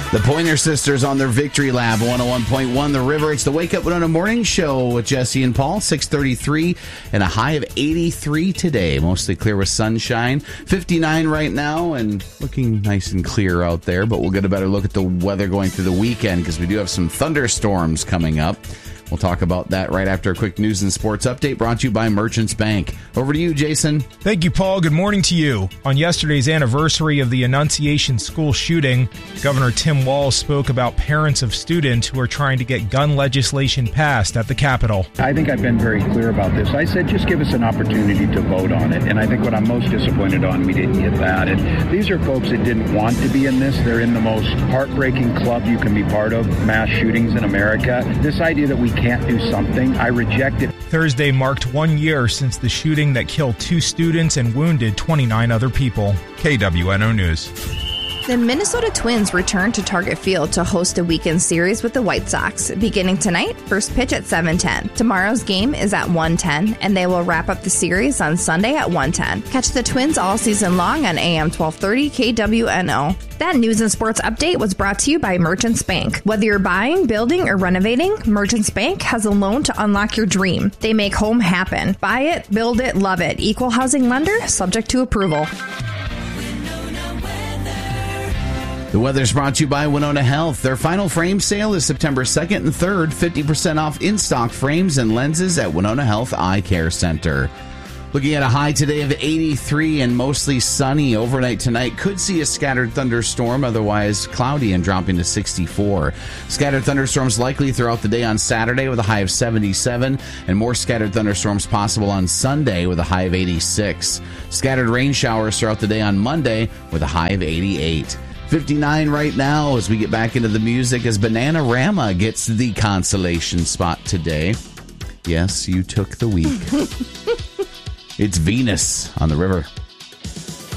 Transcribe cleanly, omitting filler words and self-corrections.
The Pointer Sisters on their Victory Lab, 101.1 The River. It's the Wake Up Winona Morning Show with Jesse and Paul, 6:33, and a high of 83 today. Mostly clear with sunshine. 59 right now, and looking nice and clear out there. But we'll get a better look at the weather going through the weekend, because we do have some thunderstorms coming up. We'll talk about that right after a quick news and sports update brought to you by Merchants Bank. Over to you, Jason. Thank you, Paul. Good morning to you. On yesterday's anniversary of the Annunciation School shooting, Governor Tim Walz spoke about parents of students who are trying to get gun legislation passed at the Capitol. I think I've been very clear about this. I said just give us an opportunity to vote on it. And I think what I'm most disappointed on, we didn't get that. And these are folks that didn't want to be in this. They're in the most heartbreaking club you can be part of, mass shootings in America. This idea that we can't do something, I reject it. Thursday marked 1 year since the shooting that killed 2 students and wounded 29 other people. KWNO News. The Minnesota Twins return to Target Field to host a weekend series with the White Sox. Beginning tonight, first pitch at 7:10. Tomorrow's game is at 1:10, and they will wrap up the series on Sunday at 1:10. Catch the Twins all season long on AM 1230 KWNO. That news and sports update was brought to you by Merchants Bank. Whether you're buying, building, or renovating, Merchants Bank has a loan to unlock your dream. They make home happen. Buy it, build it, love it. Equal housing lender, subject to approval. The weather's brought to you by Winona Health. Their final frame sale is September 2nd and 3rd. 50% off in-stock frames and lenses at Winona Health Eye Care Center. Looking at a high today of 83 and mostly sunny. Overnight tonight could see a scattered thunderstorm, otherwise cloudy and dropping to 64. Scattered thunderstorms likely throughout the day on Saturday with a high of 77, and more scattered thunderstorms possible on Sunday with a high of 86. Scattered rain showers throughout the day on Monday with a high of 88. 59 right now as we get back into the music as Bananarama gets the consolation spot today. Yes, you took the week. It's Venus on the River.